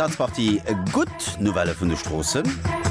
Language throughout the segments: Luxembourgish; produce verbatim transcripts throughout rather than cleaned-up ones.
ganz Partie gut Novelle vun de Strossen.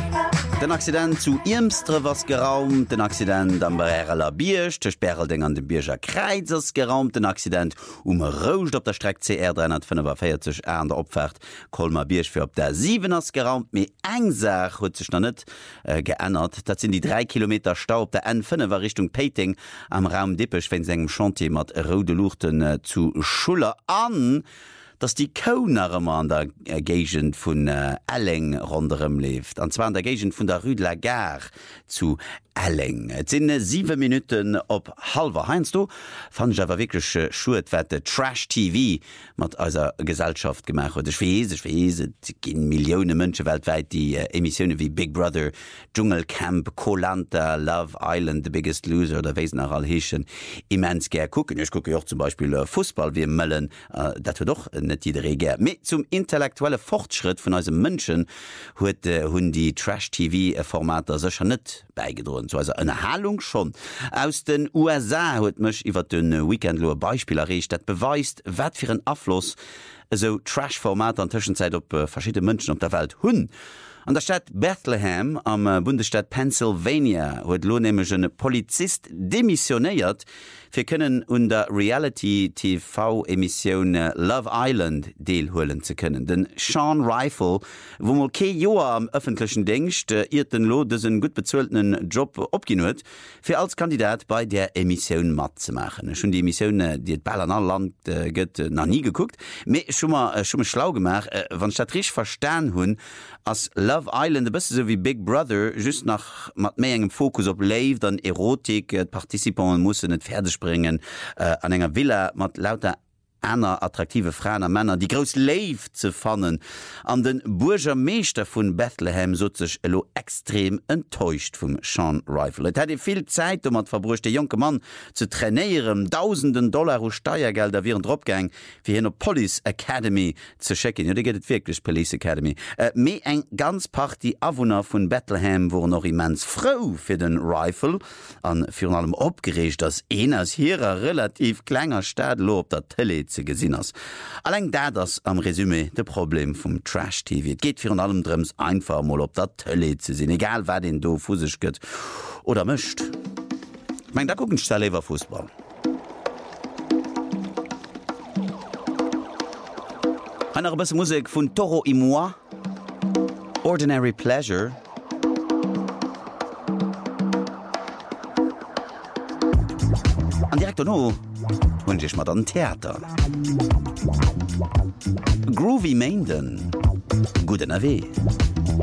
Den Accident zu Irmstre was geraumt, den Accident am Barriereler Biersch, de Sperrelding an dem Bierger Kreizers geraumt, den Accident um Roucht op der Strecke C R dreihundertfünfundvierzig an der Opfahrt Kolmar Biersch für op der sieben ass geraumt, mir engsach huet sech noch net äh, geändert. Dat sind die drei Kilometer Stau op der N fünf war Richtung Peting am Raum Dippech, wenn segem Chantier mat Rode Luchten äh, zu Schuller an. Dass die Kaunermmer an der Gegent vun äh, Elling ronderem lebt. Und zwar an der Gegent vun der Rue de la Gare zu Elling. Et sind sieben Minuten op halber Heinz du fand ich aber wirklich äh, Schuetwette Trash T V mat eiser Gesellschaft gemacht huet. Schwese Schwese gin Millionen Mënsche weltweit die äh, Emissionen wie Big Brother, Dschungelcamp, Koh-Lanta, Love Island, The Biggest Loser oder Wesen nach Alhechen immens ger gucken. Ich gucke auch zum Beispiel äh, Fußball wie Mëllen, äh, dat doch äh, net jeder Reger. Mit zum intellektuelle Fortschritt von eusem Mënschen huet äh, hunn die Trash T V-Formater secher net beigedrohen. So also eine Halung schon. Aus den U S A huet mech iwwer den Weekendloer Beispiel errecht, dat beweist, wat fir een Afloss so Trash-Format an Tschenzeit op äh, verschiedene Mënschen op der Welt hunn. An der Stadt Bethlehem am äh, Bundesstaat Pennsylvania huet lohnnemegen Polizist demissionéiert fir kënnen unter Reality-T V-Emissionioun äh, Love Island deelhoelen ze kënnen. Den Sean Rifle, wo mal ke Joer am öffentlichen Dienst äh, ir den Lo dëssen gut bezuelten Job opgin huet, fir als Kandidat bei der Emissionioun mat ze machen. Schon die Emissionioun, äh, die et Ball an all Land äh, gëtt äh, noch nie geguckt, mé schon mal, äh, schon mal schlau gemacht, äh, wann Stadtrich verstan hunn, as Love Island de beste so wie Big Brother just nach mat mé engem Fokus op Lave an Erotik, et Partizipanten mussssen net Pferde springen äh, an enger Villa mat lauter einer attraktive Frauen an Männer, die groß Lave zu fannen. An den Burgermeister von Bethlehem so sich elo extrem enttäuscht vom Sean Rifle. Et hatte viel Zeit, um an verbruchte junge Mann zu trainieren, tausenden Dollar Steuergelder während Dropgang für eine Police Academy zu checken. Ja, die geht wirklich Police Academy. Äh, Me eng ganz Part die Awohner von Bethlehem wurden noch immens froh für den Rifle an für allem abgeregt, dass einer aus hier relativ kleiner Stadt lob der Tele ze gesinn ass. Alleng da das am Resümé de Problem vum Trash T V. Et geht fir an allem Drems einfach mal op dat Tëlle ze sinn, egal wer den do fusech gëtt oder mëcht. Meng da gucken Stalewer Fußball. Einer besse Musik vun Toro y Moi, Ordinary Pleasure. An direkt no und ich mal dann Theater. Groovy Mainden, guten A W.